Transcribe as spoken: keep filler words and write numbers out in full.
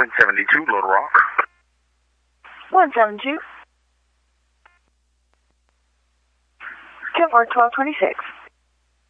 one seventy-two, Little Rock. one seventy-two. Ten four twelve twenty-six.